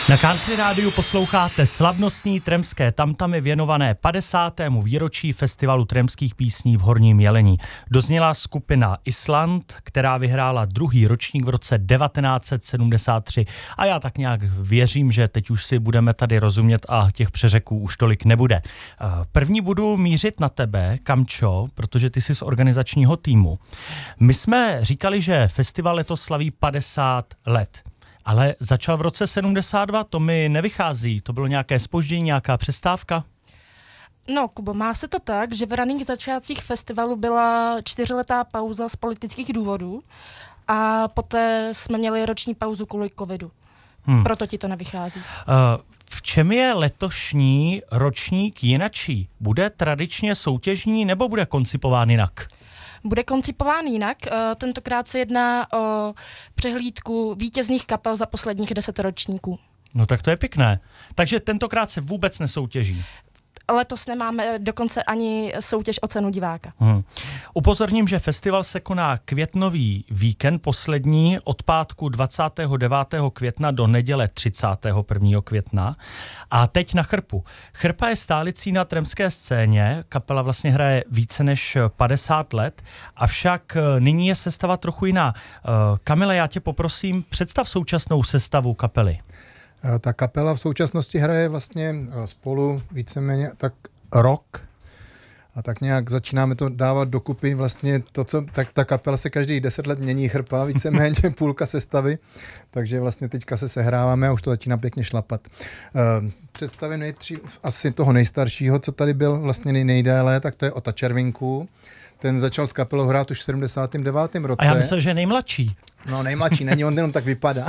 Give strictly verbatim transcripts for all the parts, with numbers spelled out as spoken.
Na Country Rádiu posloucháte slavnostní tremské tamtamy věnované padesátému výročí festivalu tremských písní v Horním Jelení. Dozněla skupina Island, která vyhrála druhý ročník v roce devatenáct set sedmdesát tři a já tak nějak věřím, že teď už si budeme tady rozumět a těch přeřeků už tolik nebude. První budu mířit na tebe, Kamčo, protože ty jsi z organizačního týmu. My jsme říkali, že festival letos slaví padesát let. Ale začal v roce sedmdesát dva, to mi nevychází. To bylo nějaké zpoždění, nějaká přestávka? No, Kubo, má se to tak, že v raných začátcích festivalu byla čtyřletá pauza z politických důvodů a poté jsme měli roční pauzu kvůli covidu. Hmm. Proto ti to nevychází. Uh, v čem je letošní ročník jinačí? Bude tradičně soutěžní nebo bude koncipován jinak? Bude koncipován jinak. Tentokrát se jedná o přehlídku vítězných kapel za posledních deset ročníků. No tak to je pěkné. Takže tentokrát se vůbec nesoutěží. Letos nemáme dokonce ani soutěž o cenu diváka. Hmm. Upozorním, že festival se koná květnový víkend, poslední od pátku dvacátého devátého května do neděle třicátého prvního května. A teď na Chrpu. Chrpa je stálicí na tremské scéně, kapela vlastně hraje více než padesát let, avšak nyní je sestava trochu jiná. Kamile, já tě poprosím, představ současnou sestavu kapely. Ta kapela v současnosti hraje vlastně spolu víceméně tak rok a tak nějak začínáme to dávat dokupy vlastně to, co, tak ta kapela se každých deset let mění, Chrpa, víceméně půlka sestavy, takže vlastně teďka se sehráváme a už to začíná pěkně šlapat. Představím nejdřív asi toho nejstaršího, co tady byl vlastně nej, nejdéle, tak to je Ota Červinku. Ten začal s kapelou hrát už v sedmdesátém devátém roce. A já myslel, že je nejmladší. No nejmladší, není, on jenom tak vypadá.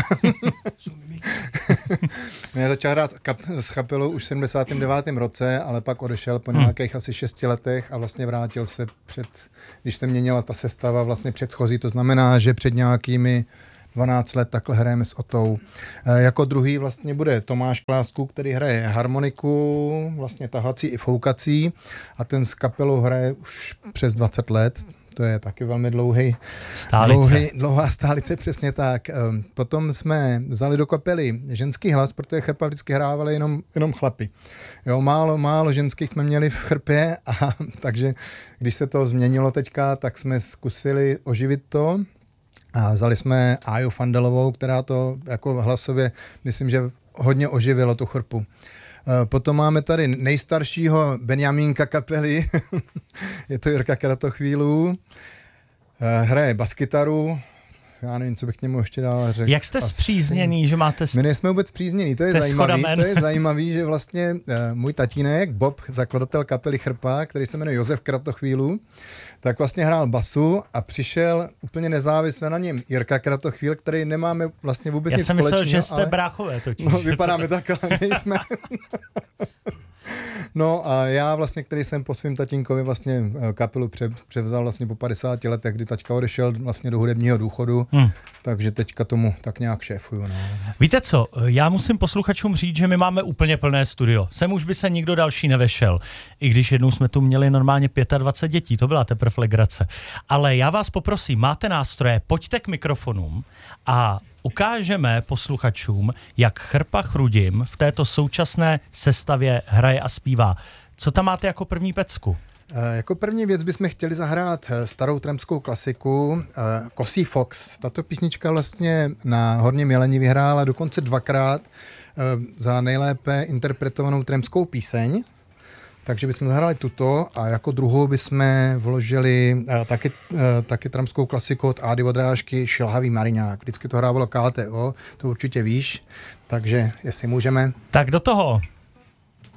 Já začal hrát kap- s kapelou už v sedmdesátém devátém roce, ale pak odešel po nějakých hmm. asi šesti letech a vlastně vrátil se před, když se měnila ta sestava vlastně předchozí, to znamená, že před nějakými dvanáct let takhle hrajeme s Otou. E, jako druhý vlastně bude Tomáš Klásku, který hraje harmoniku, vlastně tahací i foukací a ten s kapelou hraje už přes dvacet let. To je taky velmi dlouhý, dlouhý, dlouhá stálice, přesně tak. Potom jsme vzali do kapely ženský hlas, protože Chrpa vždycky hrávali jenom, jenom chlapy. Jo, málo, málo ženských jsme měli v Chrpě, a takže když se to změnilo teďka, tak jsme zkusili oživit to. A vzali jsme Áju Fandelovou, která to jako hlasově, myslím, že hodně oživilo tu Chrpu. Potom máme tady nejstaršího Benjamínka kapely, je to Jirka Kratochvílů, hraje baskytaru, já nevím, co bych k němu ještě dál řekl. Jak jste spřízněný, že máte... My nejsme vůbec spřízněný, to je zajímavý, to je zajímavý, že vlastně můj tatínek, Bob, zakladatel kapely Chrpa, který se jmenuje Josef Kratochvílů, tak vlastně hrál basu a přišel úplně nezávisle na něm Jirka Kratochvíl, který nemáme vlastně vůbec Já nic jsem společného. myslel, že jste ale... bráchové totiž. No, vypadáme tak, ale nejsme. No a já vlastně, který jsem po svým tatínkovi vlastně kapelu převzal vlastně po padesáti letech, kdy taťka odešel vlastně do hudebního důchodu, hmm. takže teďka tomu tak nějak šéfuju. No. Víte co, já musím posluchačům říct, že my máme úplně plné studio. Sem už by se nikdo další nevešel. I když jednou jsme tu měli normálně dvacet pět dětí, to byla teprve legrace. Ale já vás poprosím, máte nástroje, pojďte k mikrofonům a ukážeme posluchačům, jak Chrpa Chrudim v této současné sestavě hraje a zpívá. Co tam máte jako první pecku? E, jako první věc bychom chtěli zahrát starou tremskou klasiku e, Kosí Fox. Tato písnička vlastně na Horním Jeleni vyhrála dokonce dvakrát e, za nejlépe interpretovanou tremskou píseň. Takže bychom zahrali tuto a jako druhou bychom vložili uh, taky, uh, taky tramskou klasiku od Ády Vodrážky Šilhavý mariňák. Vždycky to hrávalo K T O, to určitě víš, takže jestli můžeme. Tak do toho.